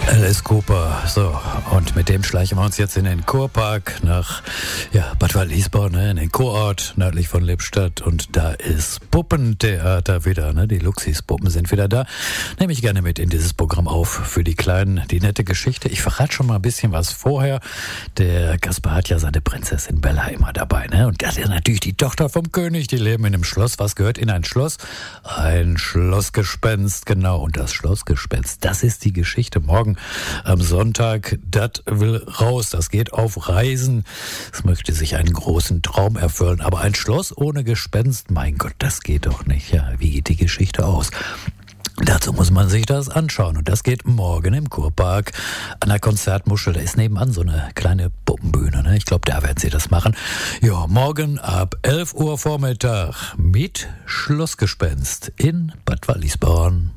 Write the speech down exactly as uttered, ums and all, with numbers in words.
Alice Cooper. So, und mit dem schleichen wir uns jetzt in den Kurpark nach ja, Bad Waldisborn, ne, in den Kurort nördlich von Lippstadt. Und da ist Puppentheater wieder. Ne? Die Luxis-Puppen sind wieder da. Nehme ich gerne mit in dieses Programm auf für die Kleinen. Die nette Geschichte. Ich verrate schon mal ein bisschen was vorher. Der Kaspar hat ja seine Prinzessin Bella immer dabei. Ne? Und das ist natürlich die Tochter vom König. Die leben in einem Schloss. Was gehört in ein Schloss? Ein Schlossgespenst, genau. Und das Schlossgespenst, das ist die Geschichte morgen am Sonntag. Das will raus. Das geht auf Reisen. Es möchte sich einen großen Traum erfüllen. Aber ein Schloss ohne Gespenst, mein Gott, das geht doch nicht. Ja, wie geht die Geschichte aus? Dazu muss man sich das anschauen. Und das geht morgen im Kurpark an der Konzertmuschel. Da ist nebenan so eine kleine Puppenbühne. Ne? Ich glaube, da werden sie das machen. Ja, morgen ab elf Uhr Vormittag mit Schlossgespenst in Bad Waldisborn.